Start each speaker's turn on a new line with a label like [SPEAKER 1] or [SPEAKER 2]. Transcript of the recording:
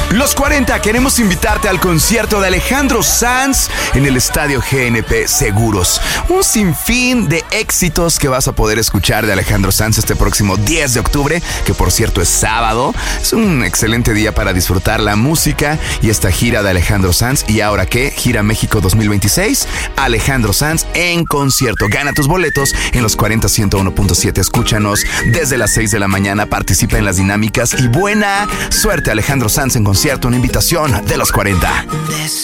[SPEAKER 1] Los 40, queremos invitarte al concierto de Alejandro Sanz en el Estadio GNP Seguros. Un sinfín de éxitos que vas a poder escuchar de Alejandro Sanz este próximo 10 de octubre, que por cierto es sábado. Es un excelente día para disfrutar la música y esta gira de Alejandro Sanz. ¿Y ahora qué? Gira México 2026. Alejandro Sanz en concierto. Gana tus boletos en Los 40 101.7. Escúchanos desde las 6 de la mañana. Participa en las dinámicas y buena suerte, Alejandro Sanz en concierto. Una invitación de Los 40.